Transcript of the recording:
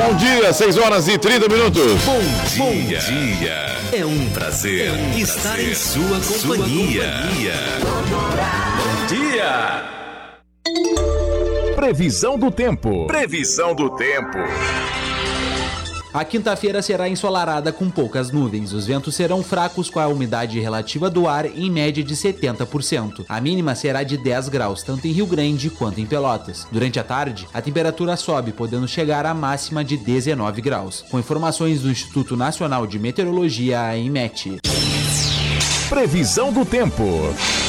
Bom dia, 6 horas e 30 minutos. Bom dia. É um prazer estar em sua companhia. Bom dia. Previsão do tempo. A quinta-feira será ensolarada com poucas nuvens. Os ventos serão fracos com a umidade relativa do ar em média de 70%. A mínima será de 10 graus, tanto em Rio Grande quanto em Pelotas. Durante a tarde, a temperatura sobe, podendo chegar à máxima de 19 graus. Com informações do Instituto Nacional de Meteorologia, IMET. Previsão do tempo.